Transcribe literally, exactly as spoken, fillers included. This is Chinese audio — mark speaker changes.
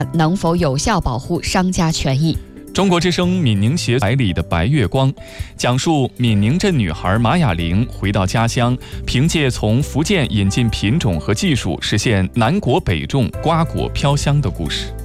Speaker 1: 能否有效保护商家权益？
Speaker 2: 中国之声闽宁协百里的白月光，讲述闽宁镇女孩马雅玲回到家乡，凭借从福建引进品种和技术，实现南果北种、瓜果飘香的故事。